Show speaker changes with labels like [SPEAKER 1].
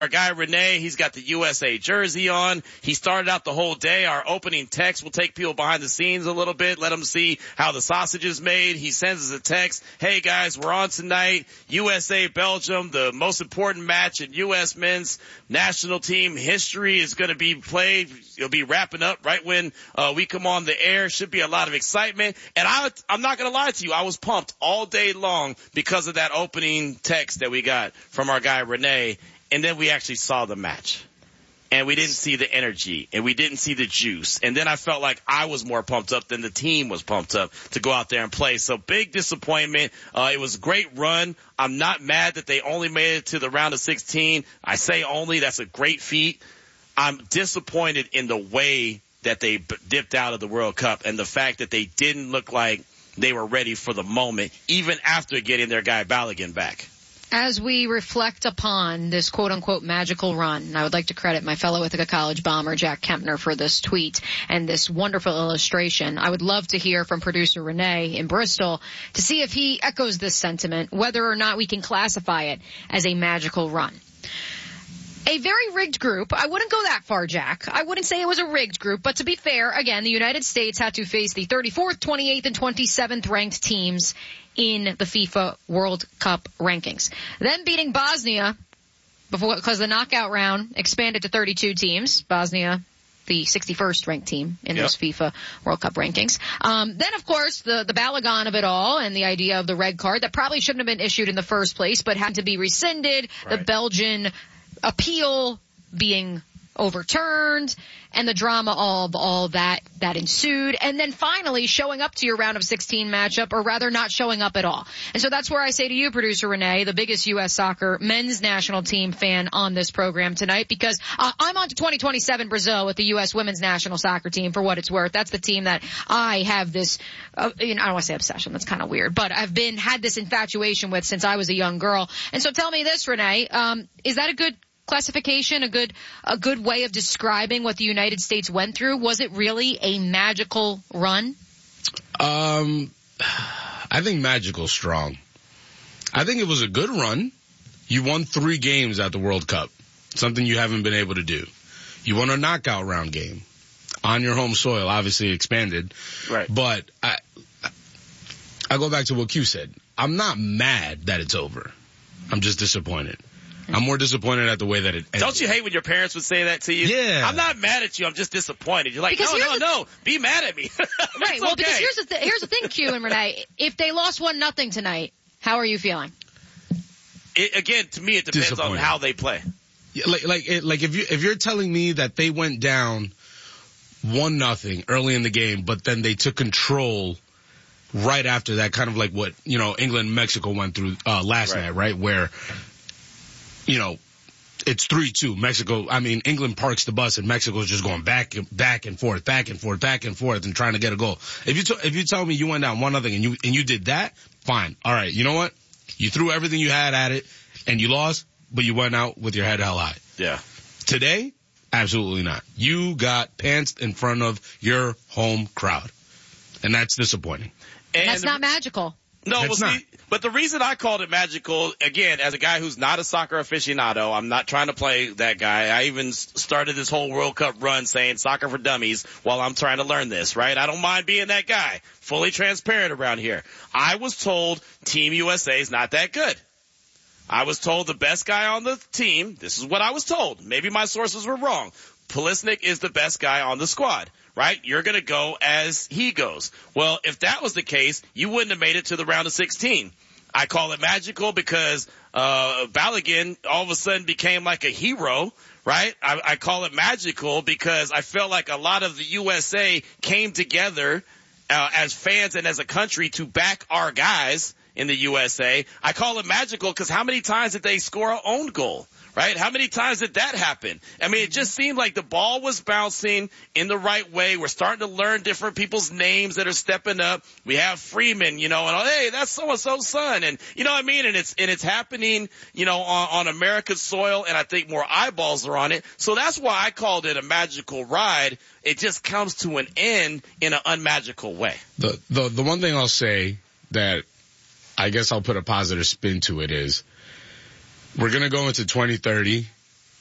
[SPEAKER 1] Our guy Renee, he's got the USA jersey on. He started out the whole day. Our opening text will take people behind the scenes a little bit, let them see how the sausage is made. He sends us a text, hey guys, we're on tonight. USA Belgium, the most important match in U.S. men's national team history is going to be played. It'll be wrapping up right when we come on the air. Should be a lot of excitement. And I'm not going to lie to you. I was pumped all day long because of that opening text that we got from our guy Renee. And then we actually saw the match. And we didn't see the energy. And we didn't see the juice. And then I felt like I was more pumped up than the team was pumped up to go out there and play. So big disappointment. It was a great run. I'm not mad that they only made it to the round of 16. I say only. That's a great feat. I'm disappointed in the way that they dipped out of the World Cup and the fact that they didn't look like they were ready for the moment, even after getting their guy Balogun back.
[SPEAKER 2] As we reflect upon this quote-unquote magical run, I would like to credit my fellow Ithaca College bomber, Jack Kempner, for this tweet and this wonderful illustration. I would love to hear from producer Renee in Bristol to see if he echoes this sentiment, whether or not we can classify it as a magical run. A very rigged group. I wouldn't go that far, Jack. I wouldn't say it was a rigged group, but to be fair, again, the United States had to face the 34th, 28th, and 27th ranked teams in the FIFA World Cup rankings. Then beating Bosnia because the knockout round expanded to 32 teams. Bosnia, the 61st ranked team in those FIFA World Cup rankings. Then, of course, the Balogun of it all and the idea of the red card that probably shouldn't have been issued in the first place, but had to be rescinded. Right. The Belgian appeal being overturned and the drama of all that ensued, and then finally showing up to your round of 16 matchup, or rather not showing up at all. And so that's where I say to you, producer Renee, the biggest U.S. soccer men's national team fan on this program tonight, because I'm on to 2027 Brazil with the U.S. women's national soccer team, for what it's worth. That's the team that I have this, I don't want to say obsession, that's kind of weird, but I've had this infatuation with since I was a young girl. And so tell me this, Renee, is that a good classification, a good way of describing what the United States went through? Was it really a magical run?
[SPEAKER 3] I think magical's strong. I think it was a good run. You won 3 games at the World Cup, something you haven't been able to do. You won a knockout round game on your home soil, obviously expanded. Right. But I go back to what Q said. I'm not mad that it's over. I'm just disappointed. I'm more disappointed at the way that it ended.
[SPEAKER 1] Don't you hate when your parents would say that to you?
[SPEAKER 3] Yeah.
[SPEAKER 1] I'm not mad at you. I'm just disappointed. You're like, no. Be mad at me.
[SPEAKER 2] Right. Well, because here's the thing, Q and Renee. If they lost 1-0 tonight, how are you feeling?
[SPEAKER 1] Again, to me, it depends on how they play.
[SPEAKER 3] Yeah, like if you're telling me that they went down 1-0 early in the game, but then they took control right after that, kind of like what, England and Mexico went through last night, right? Where it's 3-2. England parks the bus and Mexico's just going back and forth and trying to get a goal. If you tell me you went down 1-0 and you did that, fine. All right. You know what? You threw everything you had at it and you lost, but you went out with your head held high.
[SPEAKER 1] Yeah. Today,
[SPEAKER 3] absolutely not. You got pantsed in front of your home crowd. And that's disappointing.
[SPEAKER 2] And that's not magical.
[SPEAKER 1] No, but the reason I called it magical, again, as a guy who's not a soccer aficionado, I'm not trying to play that guy. I even started this whole World Cup run saying soccer for dummies while I'm trying to learn this, right? I don't mind being that guy. Fully transparent around here. I was told Team USA is not that good. I was told the best guy on the team, this is what I was told. Maybe my sources were wrong. Pulisic is the best guy on the squad. Right? You're going to go as he goes. Well, if that was the case, you wouldn't have made it to the round of 16. I call it magical because Balogun all of a sudden became like a hero, right? I call it magical because I felt like a lot of the USA came together as fans and as a country to back our guys in the USA. I call it magical because how many times did they score an own goal? Right? How many times did that happen? It just seemed like the ball was bouncing in the right way. We're starting to learn different people's names that are stepping up. We have Freeman, and hey, that's so-and-so's son. And you know what I mean? And it's happening, on America's soil, and I think more eyeballs are on it. So that's why I called it a magical ride. It just comes to an end in an unmagical way.
[SPEAKER 3] The one thing I'll say that I guess I'll put a positive spin to it is, we're going to go into 2030